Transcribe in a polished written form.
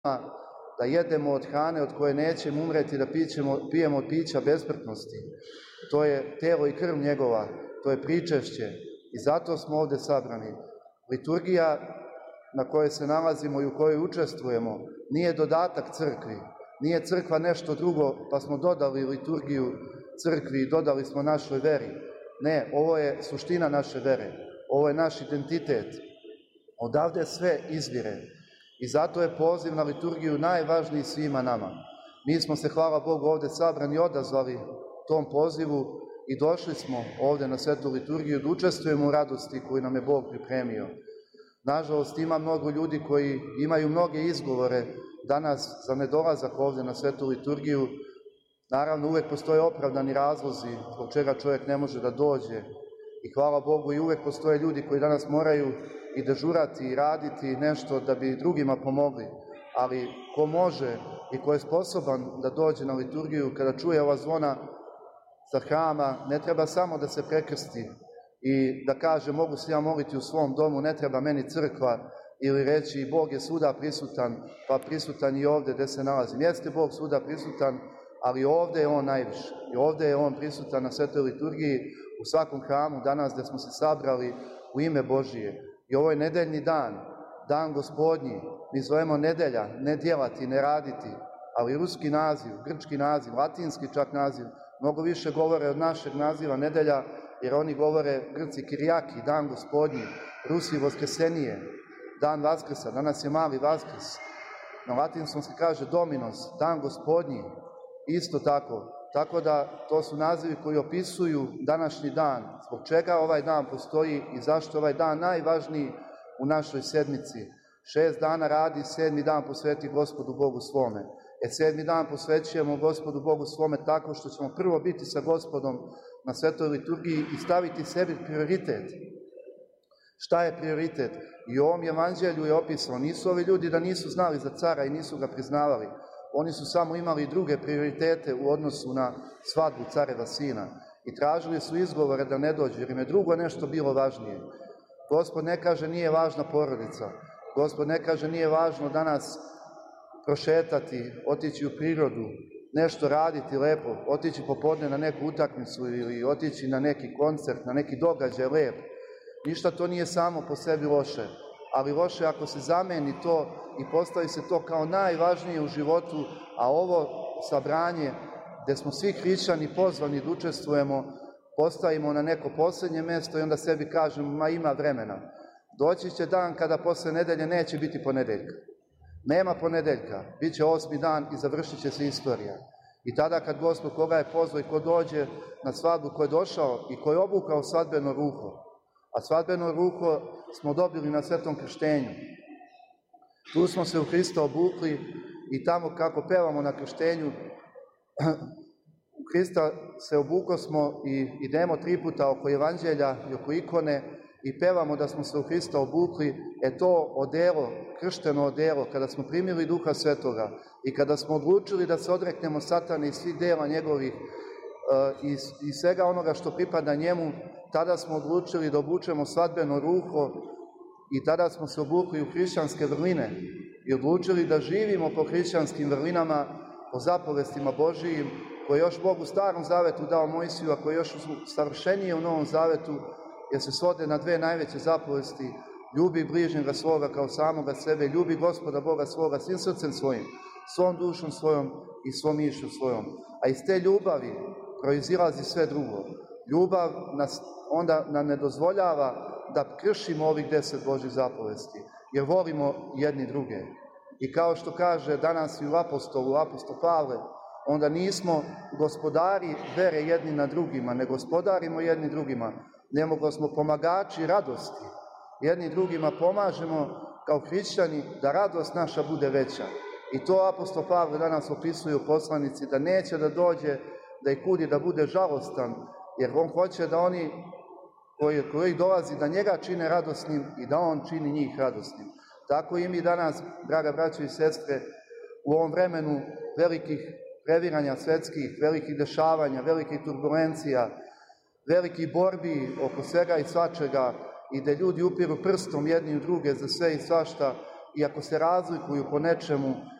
da jedemo od hrane od koje nećemo umreti, da pijemo od pića besmrtnosti. To je telo i krv njegova, to je pričešće i zato smo ovde sabrani. Liturgija na kojoj se nalazimo i u kojoj učestvujemo nije dodatak crkvi, nije crkva nešto drugo pa smo dodali liturgiju crkvi i dodali smo našoj veri. Ne, ovo je suština naše vere, ovo je naš identitet. Odavde sve izvire i zato je poziv na liturgiju najvažniji svima nama. Mi smo se, hvala Bogu, ovde sabrani odazvali tom pozivu i došli smo ovde na svetu liturgiju da učestvujemo u radosti koju nam je Bog pripremio. Nažalost, ima mnogo ljudi koji imaju mnoge izgovore danas za nedolazak ovde na svetu liturgiju. Naravno, uvek postoje opravdani razlozi zbog čega čovjek ne može da dođe. I hvala Bogu, i uvek postoje ljudi koji danas moraju i dežurati i raditi nešto da bi drugima pomogli. Ali ko može i ko je sposoban da dođe na liturgiju, kada čuje ova zvona sa hrama, ne treba samo da se prekrsti i da kaže mogu se ja moliti u svom domu, ne treba meni crkva, ili reći Bog je svuda prisutan, pa prisutan i ovde gde se nalazim. Jeste Bog svuda prisutan, ali ovde je On najviše. I ovde je On prisutan na svetoj liturgiji, u svakom hramu danas gde smo se sabrali u ime Božije. I ovo je nedeljni dan, dan Gospodnji. Mi zovemo nedelja, ne djelati, ne raditi, ali ruski naziv, grčki naziv, latinski čak naziv, mnogo više govore od našeg naziva nedelja, jer oni govore, Grci, Kirijaki, dan Gospodnji, Rusi Voskesenije, dan Vaskrsa, danas je mali Vaskrs. Na latinskom se kaže Dominos, dan Gospodnji, isto tako. Tako da to su nazivi koji opisuju današnji dan, zbog čega ovaj dan postoji i zašto ovaj dan najvažniji u našoj sedmici. 6 dana radi, 7. dan posveti Gospodu Bogu svome. 7. dan posvećujemo Gospodu Bogu svome tako što ćemo prvo biti sa Gospodom na svetoj liturgiji i staviti sebi prioritet. Šta je prioritet? I u ovom evanđelju je opisano. Nisu ovi ljudi da nisu znali za cara i nisu ga priznavali. Oni su samo imali druge prioritete u odnosu na svadbu careva sina i tražili su izgovore da ne dođu, jer im je drugo nešto bilo važnije. Gospod ne kaže nije važna porodica, Gospod ne kaže nije važno danas prošetati, otići u prirodu, nešto raditi lepo, otići popodne na neku utakmicu ili otići na neki koncert, na neki događaj lep. Ništa to nije samo po sebi loše, ali loše ako se zameni to i postavi se to kao najvažnije u životu, a ovo sabranje gde smo svi hrišćani pozvani da učestvujemo, postavimo na neko posljednje mesto i onda sebi kažemo, ma ima vremena. Doći će dan kada posle nedelje neće biti ponedeljka. Nema ponedeljka, bit će 8. dan i završit će se istorija. I tada kad Gospod koga je pozvao i ko dođe na svadbu, ko je došao i ko je obukao svadbeno ruho, a svadbeno ruho smo dobili na svetom krštenju. Tu smo se u Hrista obukli i tamo kako pevamo na krštenju, u Hrista se obuko smo i idemo 3 puta oko evanđelja i oko ikone i pevamo da smo se u Hrista obukli, to odelo, kršteno odelo, kada smo primili Duha Svetoga i kada smo odlučili da se odreknemo Satana i svih dela njegovih i svega onoga što pripada njemu, tada smo odlučili da obučemo svadbeno ruho i tada smo se obukli u hrišćanske vrline i odlučili da živimo po hrišćanskim vrlinama, po zapovestima Božijim, koje još Bog u Starom Zavetu dao Mojsiju, a koje još savršenije u Novom Zavetu, jer se svode na 2 najveće zapovesti: ljubi bližnjega svoga kao samoga sebe, ljubi Gospoda Boga svoga svim srcem svojim, svom dušom svojom i svom mišlju svojom. A iz te ljubavi proizilazi sve drugo. Ljubav nas onda nam ne dozvoljava da kršimo ovih 10 Božih zapovesti, jer volimo jedni druge. I kao što kaže danas i u apostol Pavle, onda nismo gospodari vere jedni na drugima, ne gospodarimo jedni drugima, nego smo pomagači radosti. Jedni drugima pomažemo kao hrišćani da radost naša bude veća. I to apostol Pavle danas opisuje u poslanici, da neće da dođe, da ih kudi da bude žalostan, jer on hoće da oni koji dolazi da njega čine radosnim i da on čini njih radosnim. Tako i mi danas, draga braćo i sestre, u ovom vremenu velikih previranja svetskih, velikih dešavanja, velikih turbulencija, velikih borbi oko svega i svačega i da ljudi upiru prstom jedni u druge za sve i svašta, i ako se razlikuju po nečemu,